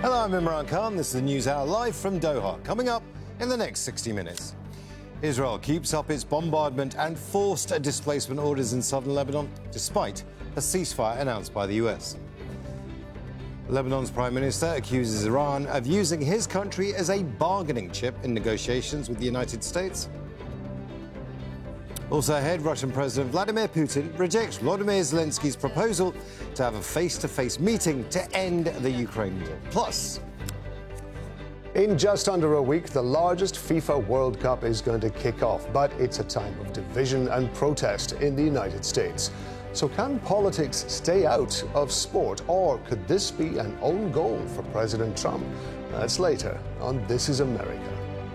Hello, I'm Imran Khan. This is the News Hour live from Doha. Coming up in the next 60 minutes. Israel keeps up its bombardment and forced displacement orders in southern Lebanon, despite a ceasefire announced by the US. Lebanon's Prime Minister accuses Iran of using his country as a bargaining chip in negotiations with the United States. Also ahead, Russian President Vladimir Putin rejects Volodymyr Zelensky's proposal to have a face-to-face meeting to end the Ukraine war. Plus, in just under a week, the largest FIFA World Cup is going to kick off, but it's a time of division and protest in the United States. So can politics stay out of sport, or could this be an own goal for President Trump? That's later on This Is America.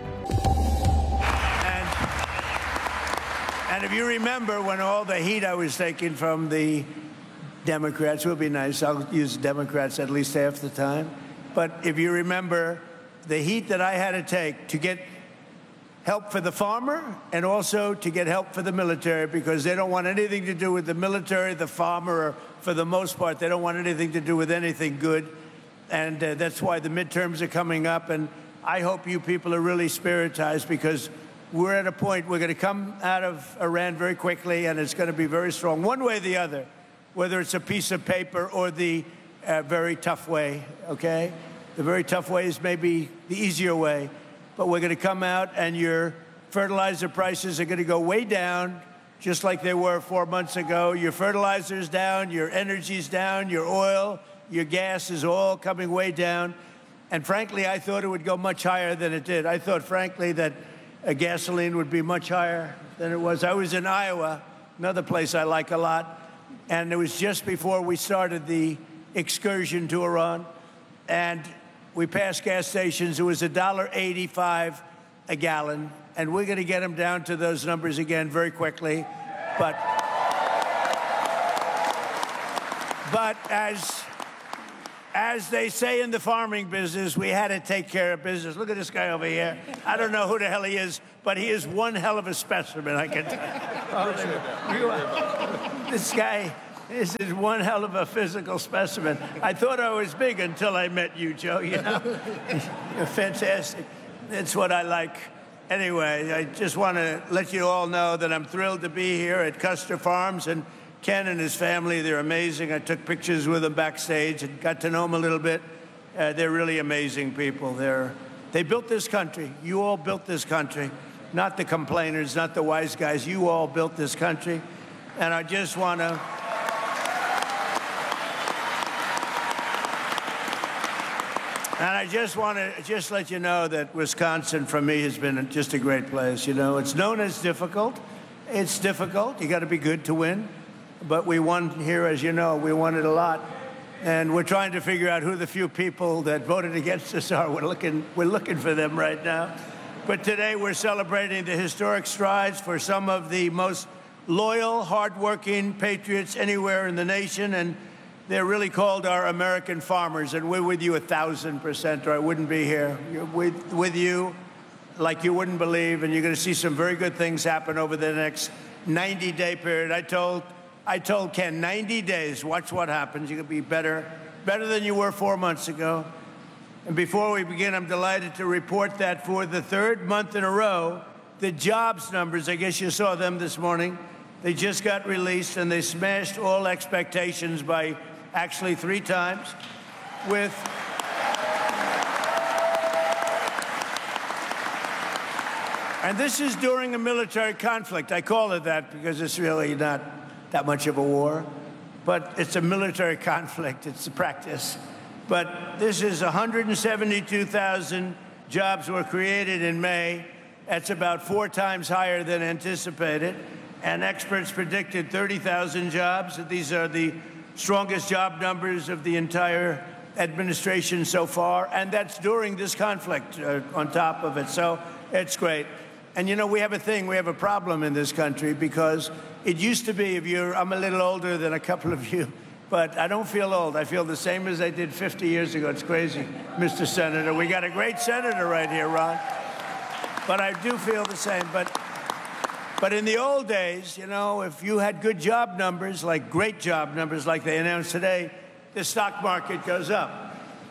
And if you remember when all the heat I was taking from the Democrats, would be nice, I'll use Democrats at least half the time, but if you remember the heat that I had to take to get help for the farmer and also to get help for the military, because they don't want anything to do with the military, the farmer, or for the most part, they don't want anything to do with anything good. And that's why the midterms are coming up. And I hope you people are really spiritized, because we're at a point, we're going to come out of Iran very quickly, and it's going to be very strong, one way or the other, whether it's a piece of paper or the very tough way, okay? The very tough way is maybe the easier way. But we're going to come out, and your fertilizer prices are going to go way down, just like they were 4 months ago. Your fertilizer's down, your energy's down, your oil, your gas is all coming way down. And frankly, I thought it would go much higher than it did. I thought, frankly, that gasoline would be much higher than it was. I was in Iowa, another place I like a lot, and it was just before we started the excursion to Iran. And we passed gas stations. It was $1.85 a gallon, and we're going to get them down to those numbers again very quickly. But as they say in the farming business, we had to take care of business. Look at this guy over here. I don't know who the hell he is, but he is one hell of a specimen, I can tell you. This guy. This is one hell of a physical specimen. I thought I was big until I met you, Joe, you know? You're fantastic. That's what I like. Anyway, I just want to let you all know that I'm thrilled to be here at Custer Farms, and Ken and his family, they're amazing. I took pictures with them backstage and got to know them a little bit. They're really amazing people. They built this country. You all built this country. Not the complainers, not the wise guys. You all built this country. And I just want to... And I just want to let you know that Wisconsin, for me, has been just a great place. You know, it's known as difficult. It's difficult. You got to be good to win. But we won here, as you know. We won it a lot. And we're trying to figure out who the few people that voted against us are. We're looking for them right now. But today we're celebrating the historic strides for some of the most loyal, hardworking patriots anywhere in the nation. And they're really called our American farmers, and we're with you 1,000%, or I wouldn't be here. With you like you wouldn't believe, and you're going to see some very good things happen over the next 90-day period. I told Ken, 90 days, watch what happens. You're going to be better than you were 4 months ago. And before we begin, I'm delighted to report that for the third month in a row, the jobs numbers, I guess you saw them this morning, they just got released, and they smashed all expectations by actually 3 times with and this is during a military conflict. I call it that because it's really not that much of a war, but it's a military conflict. It's a practice. But this is 172,000 jobs were created in May. That's about 4 times higher than anticipated. And experts predicted 30,000 jobs. These are the strongest job numbers of the entire administration so far, and that's during this conflict on top of it. So it's great. And you know, we have a problem in this country, because it used to be, I'm a little older than a couple of you, but I don't feel old. I feel the same as I did 50 years ago. It's crazy, Mr. Senator. We got a great senator right here, Ron. But I do feel the same. But in the old days, you know, if you had good job numbers, like great job numbers like they announced today, the stock market goes up.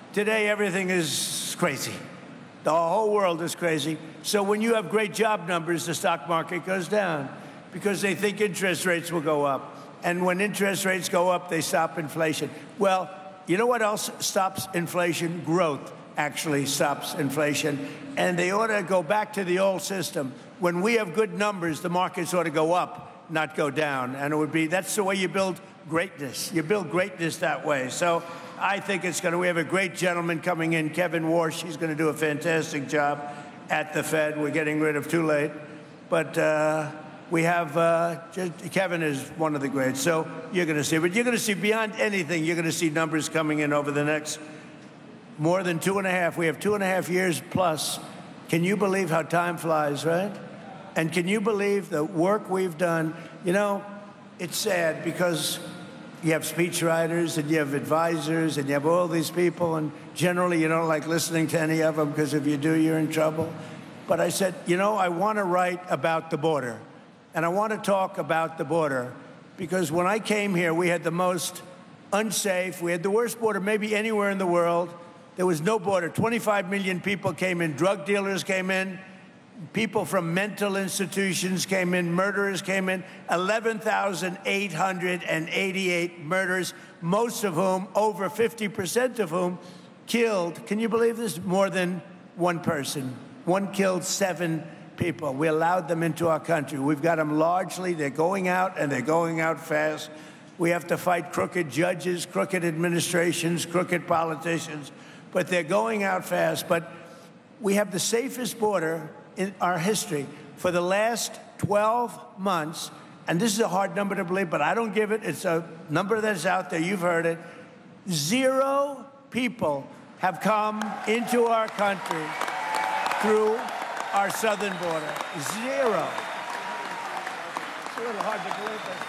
Today, everything is crazy. The whole world is crazy. So when you have great job numbers, the stock market goes down because they think interest rates will go up. And when interest rates go up, they stop inflation. Well, you know what else stops inflation? Growth actually stops inflation. And they ought to go back to the old system. When we have good numbers, the markets ought to go up, not go down. And it would be, that's the way you build greatness. You build greatness that way. So I think it's going to, we have a great gentleman coming in, Kevin Warsh. He's going to do a fantastic job at the Fed. We're getting rid of too late. But we have, Kevin is one of the greats. So you're going to see, but you're going to see beyond anything, you're going to see numbers coming in over the next more than 2.5. We have 2.5 years plus. Can you believe how time flies, right? And can you believe the work we've done? You know, it's sad because you have speechwriters and you have advisors and you have all these people, and generally you don't like listening to any of them because if you do, you're in trouble. But I said, you know, I want to write about the border, and I want to talk about the border because when I came here, we had the most unsafe, we had the worst border maybe anywhere in the world. There was no border. 25 million people came in. Drug dealers came in. People from mental institutions came in. Murderers came in. 11,888 murders, most of whom, over 50% of whom, killed, can you believe this, more than one person. One killed 7 people. We allowed them into our country. We've got them largely. They're going out, and they're going out fast. We have to fight crooked judges, crooked administrations, crooked politicians. But they're going out fast. But we have the safest border in our history for the last 12 months. And this is a hard number to believe, but I don't give it. It's a number that's out there. You've heard it. 0 people have come into our country through our southern border. 0. It's a little hard to believe, but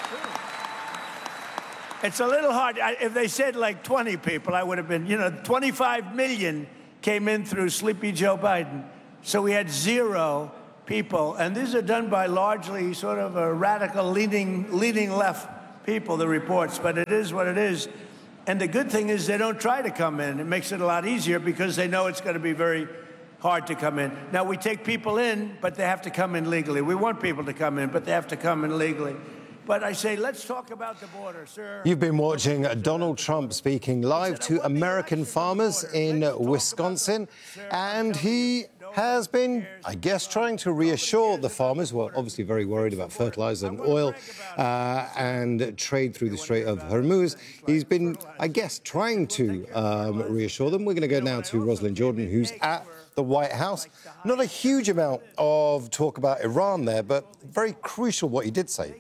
it's a little hard. If they said like 20 people, I would have been, 25 million came in through Sleepy Joe Biden. So we had 0 people. And these are done by largely sort of a radical leaning left people, the reports. But it is what it is. And the good thing is they don't try to come in. It makes it a lot easier because they know it's going to be very hard to come in. Now, we take people in, but they have to come in legally. We want people to come in, but they have to come in legally. But I say, let's talk about the border, sir. You've been watching Donald Trump speaking live to American farmers in Wisconsin, and he has been, I guess, trying to reassure the farmers who are obviously very worried about fertilizer and oil and trade through the Strait of Hormuz. He's been, I guess, trying to reassure them. We're going to go now to Rosalynn Jordan, who's at the White House. Not a huge amount of talk about Iran there, but very crucial what he did say.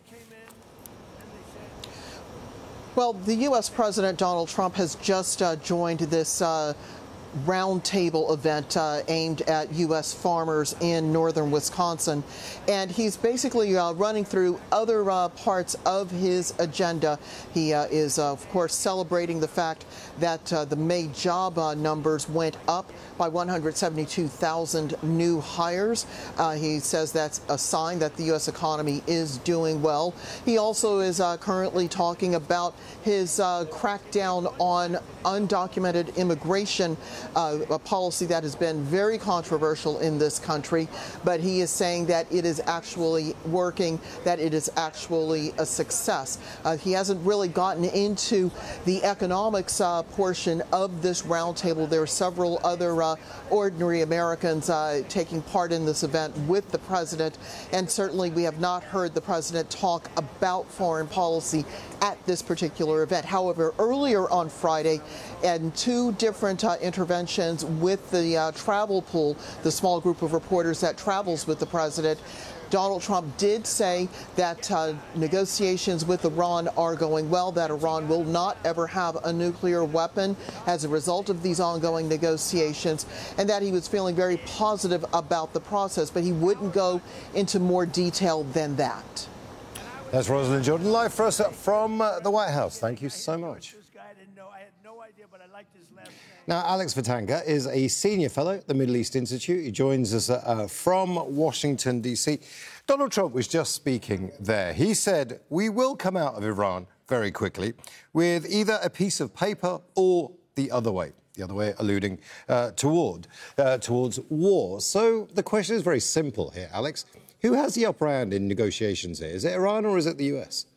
Well, the U.S. President Donald Trump has just joined this roundtable event aimed at U.S. farmers in northern Wisconsin. And he's basically running through other parts of his agenda. He is, of course, celebrating the fact that the May job numbers went up by 172,000 new hires. He says that's a sign that the U.S. economy is doing well. He also is currently talking about his crackdown on undocumented immigration, a policy that has been very controversial in this country. But he is saying that it is actually working, that it is actually a success. He hasn't really gotten into the economics portion of this roundtable. There are several other ordinary Americans taking part in this event with the president, and certainly we have not heard the president talk about foreign policy at this particular event. However, earlier on Friday, in 2 different interventions with the travel pool, the small group of reporters that travels with the president, Donald Trump did say that negotiations with Iran are going well, that Iran will not ever have a nuclear weapon as a result of these ongoing negotiations, and that he was feeling very positive about the process, but he wouldn't go into more detail than that. That's Rosalynn Jordan live for us from the White House. Thank you so much. Now, Alex Vatanga is a senior fellow at the Middle East Institute. He joins us from Washington, D.C. Donald Trump was just speaking there. He said, we will come out of Iran very quickly with either a piece of paper or the other way. the other way, alluding towards war. So the question is very simple here, Alex. Who has the upper hand in negotiations here? Is it Iran or is it the US?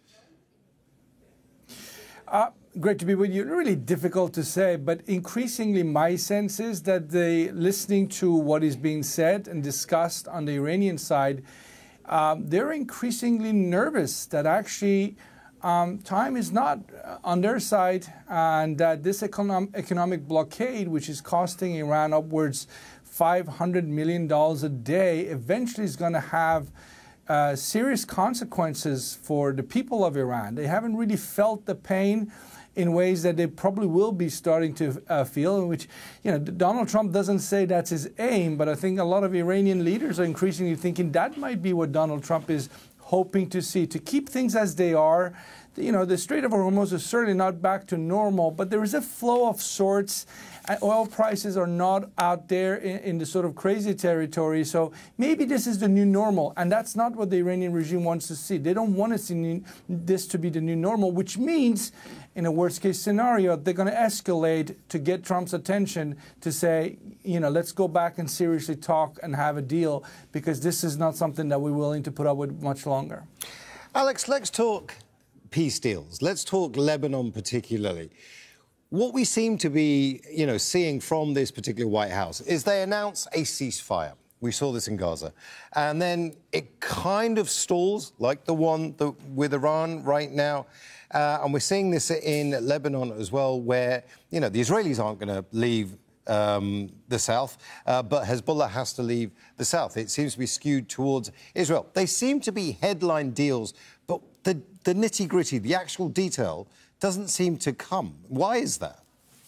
Great to be with you. Really difficult to say, but increasingly my sense is that listening to what is being said and discussed on the Iranian side, they're increasingly nervous that actually time is not on their side, and that this economic blockade, which is costing Iran upwards $500 million a day, eventually is going to have serious consequences for the people of Iran. They haven't really felt the pain in ways that they probably will be starting to feel, in which, Donald Trump doesn't say that's his aim, but I think a lot of Iranian leaders are increasingly thinking that might be what Donald Trump is hoping to see, to keep things as they are. The Strait of Hormuz is certainly not back to normal, but there is a flow of sorts. Oil prices are not out there in the sort of crazy territory. So maybe this is the new normal. And that's not what the Iranian regime wants to see. They don't want to see this to be the new normal, which means in a worst case scenario, they're going to escalate to get Trump's attention to say, let's go back and seriously talk and have a deal, because this is not something that we're willing to put up with much longer. Alex, let's talk peace deals. Let's talk Lebanon particularly. What we seem to be, seeing from this particular White House is they announce a ceasefire. We saw this in Gaza. And then it kind of stalls, like the one with Iran right now. And we're seeing this in Lebanon as well, where, the Israelis aren't going to leave the south, but Hezbollah has to leave the south. It seems to be skewed towards Israel. They seem to be headline deals, but the nitty-gritty, the actual detail, doesn't seem to come. Why is that?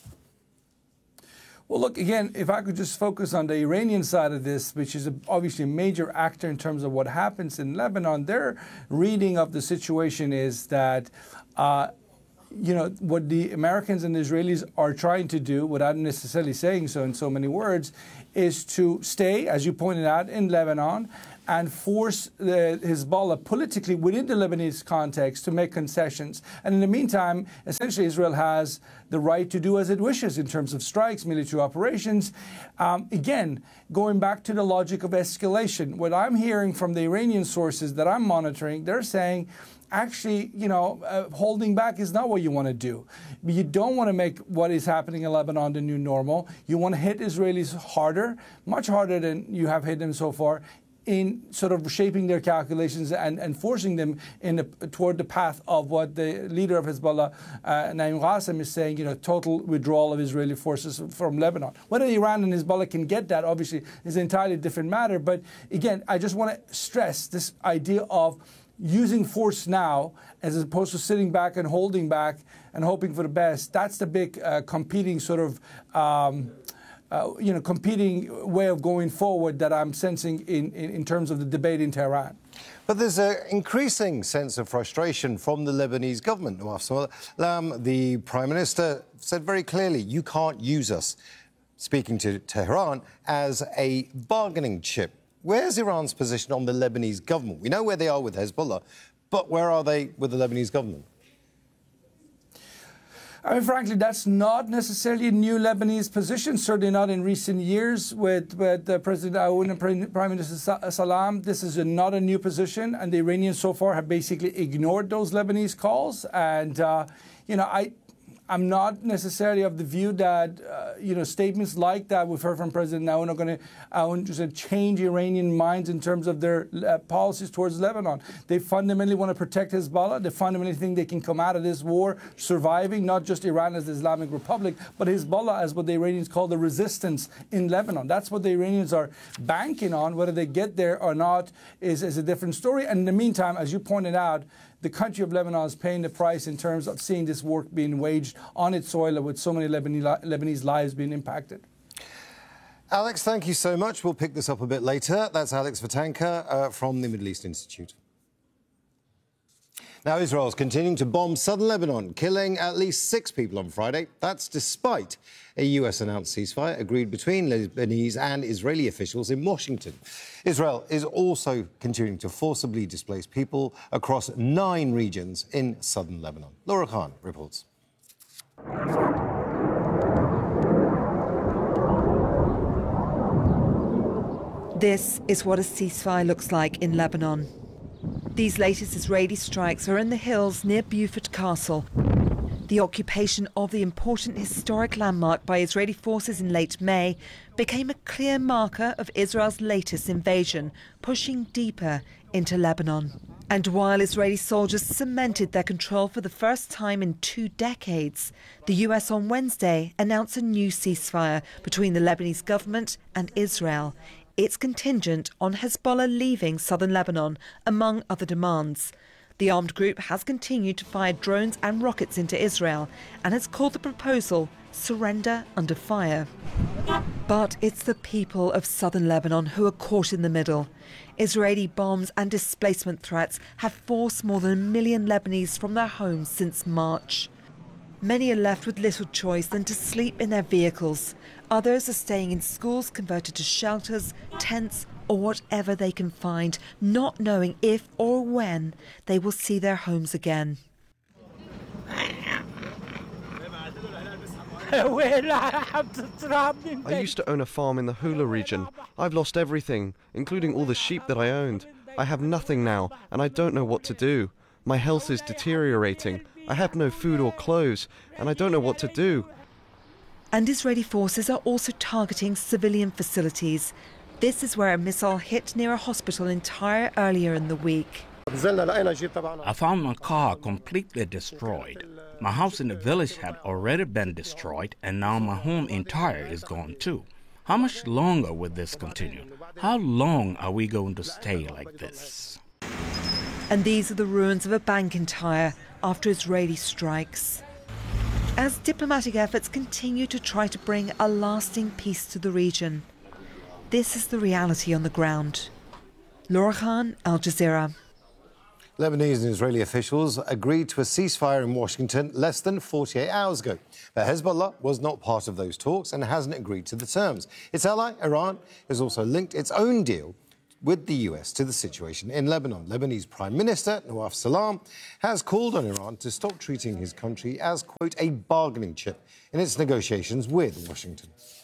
Well, look, again, if I could just focus on the Iranian side of this, which is obviously a major actor in terms of what happens in Lebanon, their reading of the situation is that what the Americans and the Israelis are trying to do, without necessarily saying so in so many words, is to stay, as you pointed out, in Lebanon and force Hezbollah politically within the Lebanese context to make concessions. And in the meantime, essentially Israel has the right to do as it wishes in terms of strikes, military operations. Again, going back to the logic of escalation, what I'm hearing from the Iranian sources that I'm monitoring, they're saying, actually, holding back is not what you want to do. You don't want to make what is happening in Lebanon the new normal. You want to hit Israelis harder, much harder than you have hit them so far, in sort of shaping their calculations and forcing them toward the path of what the leader of Hezbollah, Naim Qassem, is saying, total withdrawal of Israeli forces from Lebanon. Whether Iran and Hezbollah can get that, obviously, is an entirely different matter. But again, I just want to stress this idea of using force now, as opposed to sitting back and holding back and hoping for the best. That's the big competing sort of competing way of going forward that I'm sensing in terms of the debate in Tehran. But there's an increasing sense of frustration from the Lebanese government. Nawaf Salam, the Prime Minister, said very clearly, you can't use us, speaking to Tehran, as a bargaining chip. Where's Iran's position on the Lebanese government? We know where they are with Hezbollah, but where are they with the Lebanese government? I mean, frankly, that's not necessarily a new Lebanese position, certainly not in recent years with President Aoun and Prime Minister Salam. This is not a new position, and the Iranians so far have basically ignored those Lebanese calls. And, I'm not necessarily of the view that, statements like that we've heard from President Aoun are going to change Iranian minds in terms of their policies towards Lebanon. They fundamentally want to protect Hezbollah. They fundamentally think they can come out of this war surviving, not just Iran as the Islamic Republic, but Hezbollah as what the Iranians call the resistance in Lebanon. That's what the Iranians are banking on. Whether they get there or not is a different story. And in the meantime, as you pointed out, the country of Lebanon is paying the price in terms of seeing this war being waged on its soil with so many Lebanese lives being impacted. Alex, thank you so much. We'll pick this up a bit later. That's Alex Vatanka from the Middle East Institute. Now, Israel's continuing to bomb southern Lebanon, killing at least 6 people on Friday. That's despite a US-announced ceasefire agreed between Lebanese and Israeli officials in Washington. Israel is also continuing to forcibly displace people across 9 regions in southern Lebanon. Laura Khan reports. This is what a ceasefire looks like in Lebanon. These latest Israeli strikes are in the hills near Beaufort Castle. The occupation of the important historic landmark by Israeli forces in late May became a clear marker of Israel's latest invasion, pushing deeper into Lebanon. And while Israeli soldiers cemented their control for the first time in 2 decades, the US on Wednesday announced a new ceasefire between the Lebanese government and Israel. It's contingent on Hezbollah leaving southern Lebanon, among other demands. The armed group has continued to fire drones and rockets into Israel and has called the proposal surrender under fire. But it's the people of southern Lebanon who are caught in the middle. Israeli bombs and displacement threats have forced more than 1 million Lebanese from their homes since March. Many are left with little choice than to sleep in their vehicles. Others are staying in schools converted to shelters, tents, or whatever they can find, not knowing if or when they will see their homes again. I used to own a farm in the Hula region. I've lost everything, including all the sheep that I owned. I have nothing now, and I don't know what to do. My health is deteriorating. I have no food or clothes, and I don't know what to do. And Israeli forces are also targeting civilian facilities. This is where a missile hit near a hospital in Tyre earlier in the week. I found my car completely destroyed. My house in the village had already been destroyed, and now my home in Tyre is gone too. How much longer will this continue? How long are we going to stay like this? And these are the ruins of a bank in Tyre after Israeli strikes. As diplomatic efforts continue to try to bring a lasting peace to the region, this is the reality on the ground. Laura Khan, Al Jazeera. Lebanese and Israeli officials agreed to a ceasefire in Washington less than 48 hours ago. But Hezbollah was not part of those talks and hasn't agreed to the terms. Its ally, Iran, has also linked its own deal with the US to the situation in Lebanon. Lebanese Prime Minister Nawaf Salam has called on Iran to stop treating his country as, quote, a bargaining chip in its negotiations with Washington.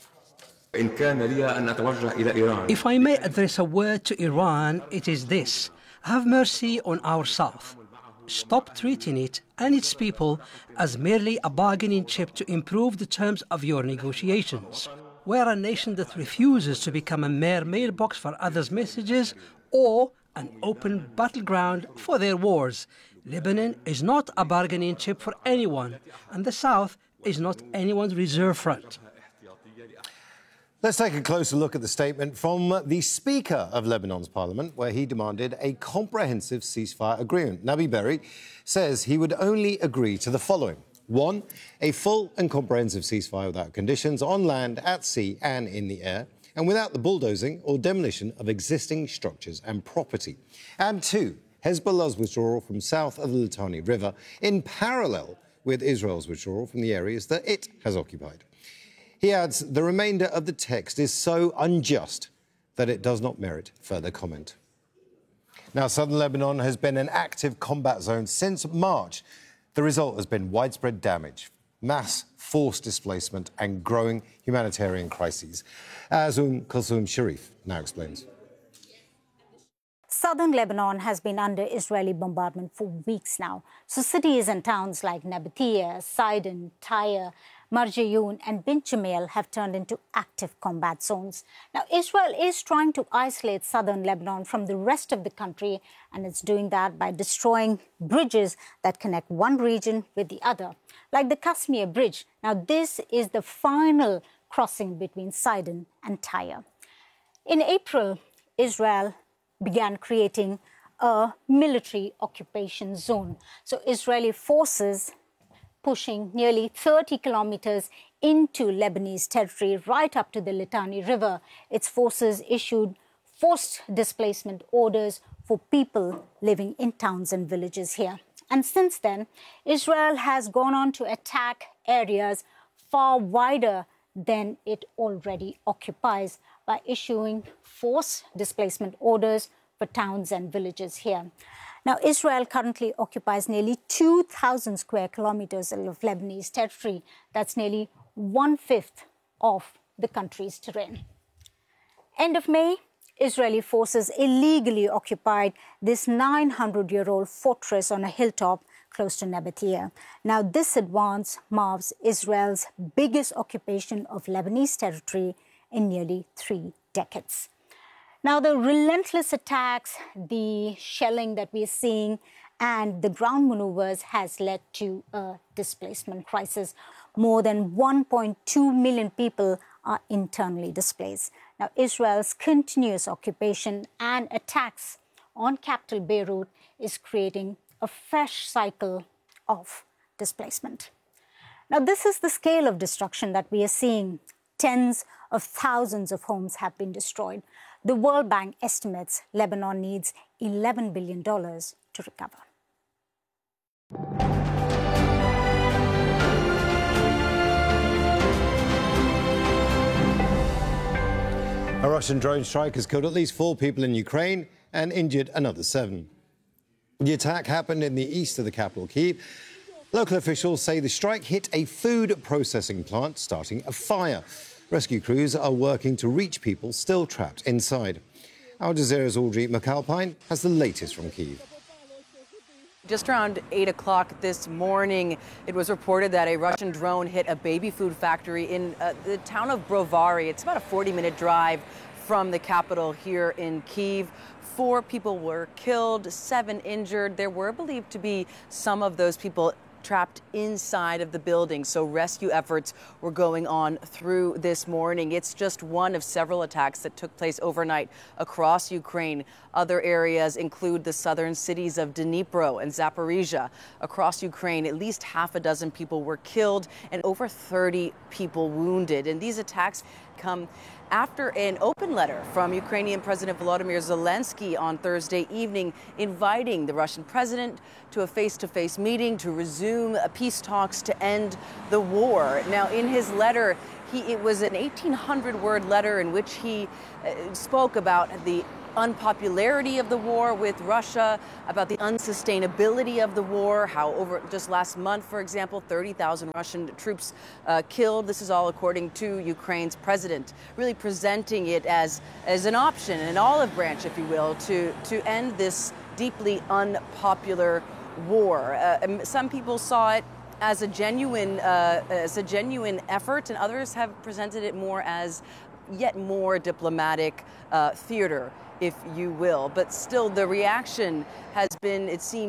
If I may address a word to Iran, it is this. Have mercy on our South. Stop treating it and its people as merely a bargaining chip to improve the terms of your negotiations. We're a nation that refuses to become a mere mailbox for others' messages or an open battleground for their wars. Lebanon is not a bargaining chip for anyone, and the South is not anyone's reserve front. Let's take a closer look at the statement from the Speaker of Lebanon's parliament, where he demanded a comprehensive ceasefire agreement. Nabi Berri says he would only agree to the following. 1, a full and comprehensive ceasefire without conditions on land, at sea and in the air, and without the bulldozing or demolition of existing structures and property. And 2, Hezbollah's withdrawal from south of the Litani River in parallel with Israel's withdrawal from the areas that it has occupied. He adds the remainder of the text is so unjust that it does not merit further comment. Now, southern Lebanon has been an active combat zone since March. The result has been widespread damage, mass forced displacement and growing humanitarian crises. As Kulthum Sharif now explains. Southern Lebanon has been under Israeli bombardment for weeks now. So cities and towns like Nabatea, Sidon, Tyre, Marjayoun and Bint Jamail have turned into active combat zones. Now, Israel is trying to isolate southern Lebanon from the rest of the country, and it's doing that by destroying bridges that connect one region with the other, like the Kashmir Bridge. Now, this is the final crossing between Sidon and Tyre. In April, Israel began creating a military occupation zone. So Israeli forces pushing nearly 30 kilometers into Lebanese territory, right up to the Litani River. Its forces issued forced displacement orders for people living in towns and villages here. And since then, Israel has gone on to attack areas far wider than it already occupies by issuing forced displacement orders for towns and villages here. Now, Israel currently occupies nearly 2,000 square kilometers of Lebanese territory. That's nearly 1/5 of the country's terrain. End of May, Israeli forces illegally occupied this 900-year-old fortress on a hilltop close to Nabatea. Now, this advance marks Israel's biggest occupation of Lebanese territory in nearly 3 decades. Now, the relentless attacks, the shelling that we are seeing, and the ground maneuvers has led to a displacement crisis. More than 1.2 million people are internally displaced. Now, Israel's continuous occupation and attacks on capital Beirut is creating a fresh cycle of displacement. Now, this is the scale of destruction that we are seeing. Tens of thousands of homes have been destroyed. The World Bank estimates Lebanon needs $11 billion to recover. A Russian drone strike has killed at least 4 people in Ukraine and injured another 7. The attack happened in the east of the capital, Kyiv. Local officials say the strike hit a food processing plant, starting a fire. Rescue crews are working to reach people still trapped inside. Al Jazeera's Audrey McAlpine has the latest from Kyiv. Just around 8 o'clock this morning, it was reported that a Russian drone hit a baby food factory in the town of Brovary. It's about a 40-minute drive from the capital here in Kyiv. 4 people were killed, 7 injured. There were believed to be some of those people trapped inside of the building, so rescue efforts were going on through this morning. It's just one of several attacks that took place overnight across Ukraine. Other areas include the southern cities of Dnipro and Zaporizhia. Across Ukraine, at least half a dozen people were killed and over 30 people wounded. And these attacks come after an open letter from Ukrainian President Volodymyr Zelensky on Thursday evening inviting the Russian president to a face-to-face meeting to resume peace talks to end the war. Now, in his letter, it was an 1,800-word letter in which he spoke about the unpopularity of the war with Russia, about the unsustainability of the war, how over just last month, for example, 30,000 Russian troops killed. This is all according to Ukraine's president, really presenting it as an option, an olive branch, if you will, to end this deeply unpopular war. Some people saw it as a genuine effort, and others have presented it more as yet more diplomatic theater, if you will. But still, the reaction has been, it seems,